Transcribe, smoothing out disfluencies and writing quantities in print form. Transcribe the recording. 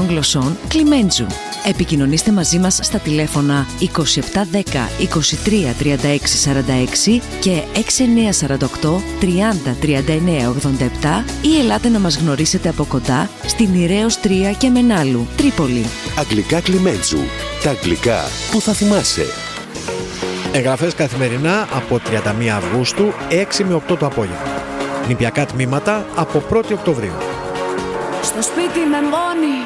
ξένων γλωσσών Κλιμέντζου. Επικοινωνήστε μαζί μας στα τηλέφωνα 2710 23 36 46 και 6948 30 39 87 ή ελάτε να μας γνωρίσετε από κοντά στην Ειρέως 3 και Μενάλου, Τρίπολη. Αγγλικά Κλιμέντζου. Τα αγγλικά που θα θυμάσαι. Εγγραφές καθημερινά από 31 Αυγούστου 6 με 8 το απόγευμα. Νηπιακά τμήματα από 1η Οκτωβρίου. Στο σπίτι με μόνη.